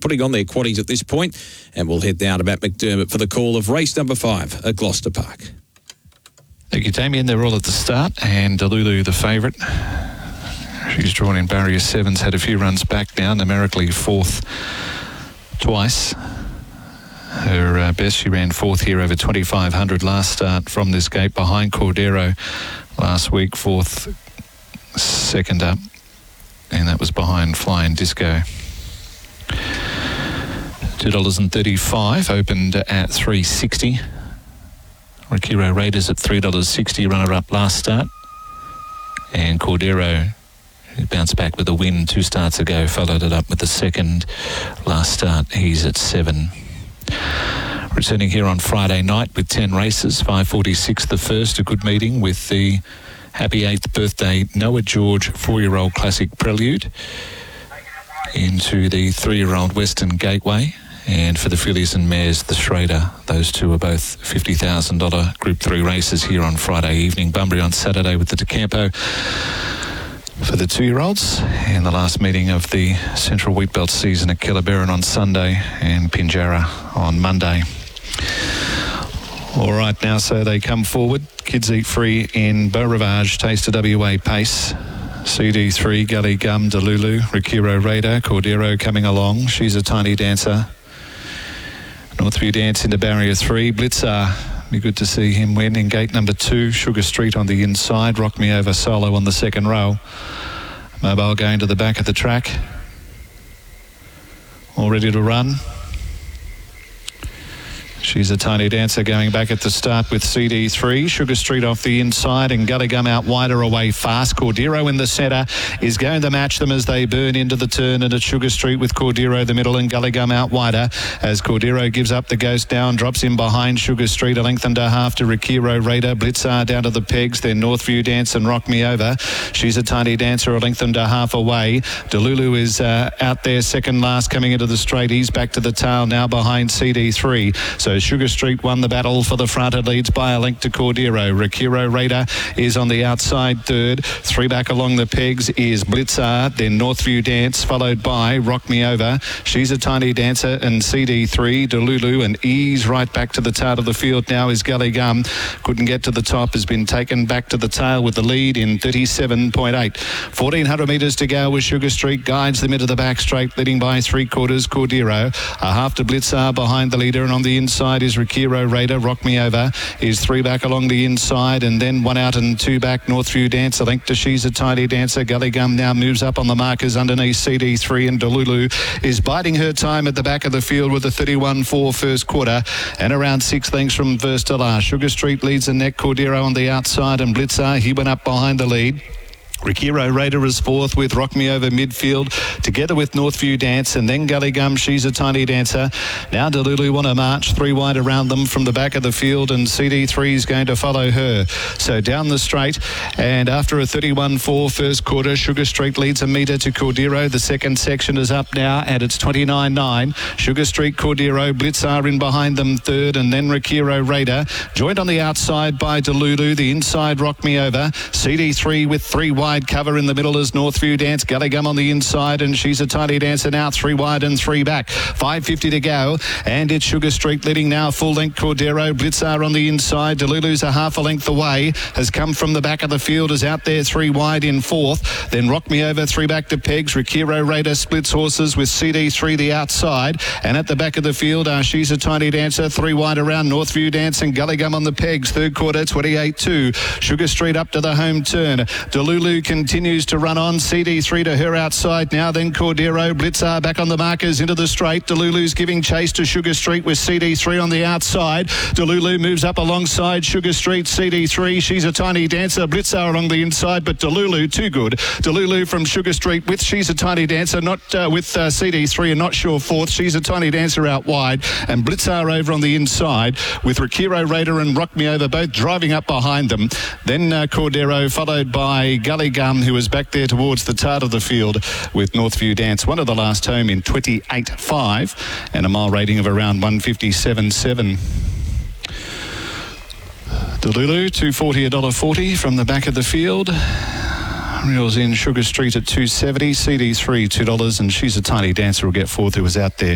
putting on their quaddies at this point, and we'll head down to Matt McDermott for the call of race number 5 at Gloucester Park. Thank you, Damien. They're all at the start, and Delulu, the favourite. She's drawn in barrier 7's, had a few runs back now, numerically 4th twice. Her best, she ran 4th here over 2,500 last start from this gate behind Cordero last week, 4th, 2nd up, and that was behind Flying Disco. $2.35, opened at $3.60. Rakiro Raiders at $3.60, runner-up last start. And Cordero, who bounced back with a win 2 starts ago, followed it up with the second last start. He's at $7. Returning here on Friday night with 10 races, 5:46 the first, a good meeting with the happy 8th birthday Noah George 4-year-old classic prelude into the 3-year-old Western Gateway. And for the fillies and mares, the Schrader. Those two are both $50,000 Group 3 races here on Friday evening. Bunbury on Saturday with the DeCampo for the 2-year-olds. And the last meeting of the Central Wheatbelt season at Kellerberrin on Sunday and Pinjarra on Monday. All right, now so they come forward. Kids Eat Free in Beau Rivage, Taste of WA Pace. CD3, Gully Gum, Delulu, Rakiro Raider, Cordero coming along. She's a Tiny Dancer. Northview Dance into barrier 3. Blitzer, be good to see him win in gate number 2. Sugar Street on the inside. Rock Me Over Solo on the second row. Mobile going to the back of the track. All ready to run. She's a Tiny Dancer going back at the start with CD3. Sugar Street off the inside and Gully Gum out wider away fast. Cordero in the centre is going to match them as they burn into the turn, and it's Sugar Street with Cordero the middle and Gully Gum out wider as Cordero gives up the ghost down, drops in behind Sugar Street, a length and a half to Rakiro Raider. Blitzar down to the pegs, then Northview Dance and Rock Me Over. She's a Tiny Dancer, a length and a half away. Delulu is out there second last coming into the straight. He's back to the tail now behind CD3. So Sugar Street won the battle for the front. It leads by a length to Cordero. Rakiro Raider is on the outside third. 3 back along the pegs is Blitzar, then Northview Dance, followed by Rock Me Over. She's a Tiny Dancer and CD3. Delulu, and ease right back to the tail of the field now is Gully Gum. Couldn't get to the top, has been taken back to the tail with the lead in 37.8. 1,400 metres to go with Sugar Street. Guides them into the back straight, leading by 3/4 Cordero. A half to Blitzar behind the leader, and on the inside is Rakiro Raider. Rock Me Over is 3 back along the inside, and then 1 out and 2 back. Northview Dance, a length to She's a Tiny Dancer. Gully Gum now moves up on the markers underneath CD3, and Delulu is biding her time at the back of the field with a 31.4 first quarter and around 6 lengths from first to last. Sugar Street leads the neck. Cordero on the outside, and Blitzar, he went up behind the lead. Rakiro Raider is 4th with Rock Me Over midfield together with Northview Dance, and then Gully Gum, She's a Tiny Dancer. Now Delulu on a march, 3 wide around them from the back of the field, and CD3 is going to follow her. So down the straight, and after a 31.4 first quarter, Sugar Street leads a metre to Cordero. The second section is up now, and it's 29.9. Sugar Street, Cordero, Blitzar in behind them third, and then Rakiro Raider. Joined on the outside by Delulu, the inside Rock Me Over. CD3 with 3 wide cover in the middle is Northview Dance. Gully Gum on the inside, and She's a Tiny Dancer now 3 wide and 3 back. 5.50 to go, and it's Sugar Street leading now full length. Cordero, Blitzar on the inside. Delulu's a half a length away, has come from the back of the field, is out there 3 wide in 4th. Then Rock Me Over 3 back to pegs. Rakiro Raider splits horses with CD3 the outside, and at the back of the field She's a Tiny Dancer 3 wide around Northview Dance and Gully Gum on the pegs. Third quarter 28.2. Sugar Street up to the home turn. Delulu continues to run on. CD3 to her outside now, then Cordero. Blitzar back on the markers into the straight. Delulu's giving chase to Sugar Street with CD3 on the outside. Delulu moves up alongside Sugar Street. CD3, She's a Tiny Dancer. Blitzar along the inside, but Delulu too good. Delulu from Sugar Street with She's a Tiny Dancer, not with CD3 and Not Sure 4th. She's a Tiny Dancer out wide, and Blitzar over on the inside with Rakiro Raider and Rock Me Over both driving up behind them. Then Cordero, followed by Gully Gum, who was back there towards the start of the field with Northview Dance. One of the last home in 28.5 and a mile rating of around 157.7. Delulu, $2.40, $1.40 from the back of the field. Reels in Sugar Street at $2.70, CD3 $2, and She's a Tiny Dancer will get 4th, who was out there